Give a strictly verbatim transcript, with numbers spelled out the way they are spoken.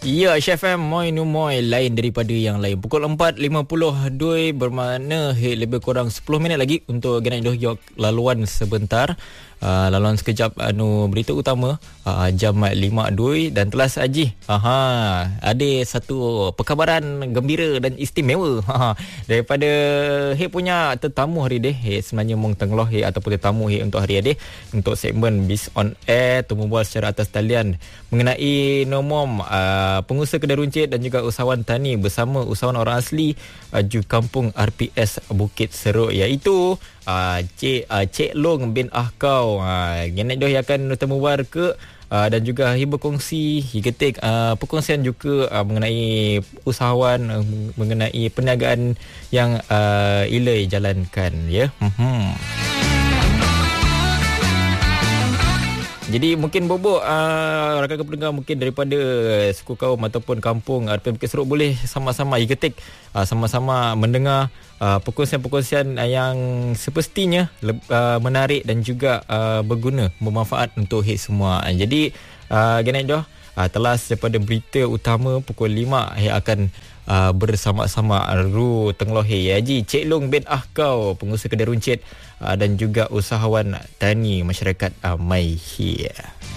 Ya, Chef M, moi nu moi lain daripada yang lain. Pukul empat lima puluh dua bermakna he, lebih kurang sepuluh minit lagi untuk Genak Doh Yok laluan sebentar. Uh, laluan sekejap anu berita utama uh, jam lima dua dan telah saji. Aha, ada satu perkabaran gembira dan istimewa ha, daripada he punya tetamu hari deh. He sebenarnya mung tengloh he ataupun tetamu he untuk hari ini untuk segmen Biz on Air temu bual secara atas talian mengenai nomom uh, pengusaha kedai runcit dan juga usahawan tani bersama usahawan orang asli uh, Ju Kampung R P S Bukit Seruk, iaitu uh, Cik uh, Cik Long bin Ahkau. Uh, Genak Doh yang akan bertemu war ke uh, dan juga hi berkongsi hi ketik uh, perkongsian juga uh, mengenai usahawan uh, mengenai perniagaan yang uh, Ilai jalankan ya. Hmm. Jadi mungkin bobok uh, rakan-rakan pendengar mungkin daripada suku kaum ataupun kampung R P M Bukit Seruk boleh sama-sama iketik uh, sama-sama mendengar uh, perkongsian-perkongsian uh, yang sepestinya uh, menarik dan juga uh, berguna, bermanfaat untuk hit semua. Jadi uh, Genak Doh uh, telah daripada berita utama pukul lima yang akan uh, bersama-sama Ru Tengloh Haji Cik Long bin Ahkau, pengusaha kedai runcit uh, dan juga usahawan tani masyarakat uh, Mai Hia.